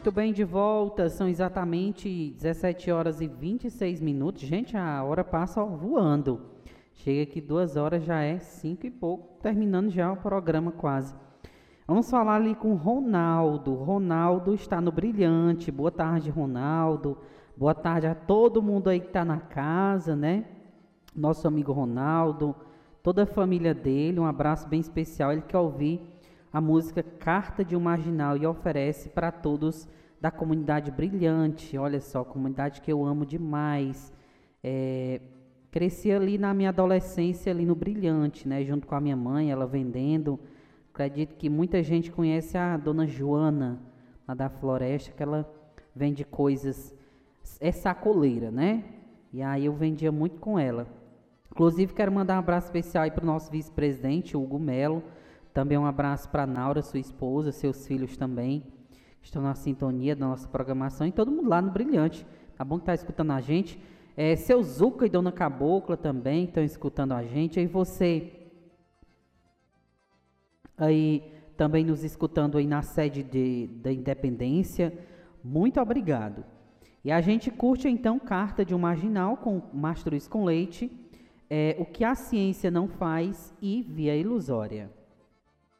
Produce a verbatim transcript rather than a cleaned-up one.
Muito bem, de volta, são exatamente dezessete horas e vinte e seis minutos. Gente, a hora passa voando. Chega aqui duas horas, já é cinco e pouco, terminando já o programa quase. Vamos falar ali com o Ronaldo. Ronaldo está no Brilhante. Boa tarde, Ronaldo. Boa tarde a todo mundo aí que está na casa, né? Nosso amigo Ronaldo, toda a família dele, um abraço bem especial. Ele quer ouvir a música Carta de um Marginal e oferece para todos da comunidade Brilhante. Olha só, comunidade que eu amo demais. É, cresci ali na minha adolescência, ali no Brilhante, né? Junto com a minha mãe, ela vendendo. Acredito que muita gente conhece a dona Joana, lá da Floresta, que ela vende coisas, é sacoleira, né? E aí eu vendia muito com ela. Inclusive, quero mandar um abraço especial aí para o nosso vice-presidente, Hugo Melo. Também um abraço para a Naura, sua esposa, seus filhos também, que estão na sintonia da nossa programação, e todo mundo lá no Brilhante, tá bom que tá escutando a gente. É, seu Zuca e Dona Cabocla também estão escutando a gente. Aí você, aí também nos escutando aí na sede de, da Independência, muito obrigado. E a gente curte então Carta de um Marginal com Mastruz com Leite, é, O que a Ciência Não Faz e Via Ilusória.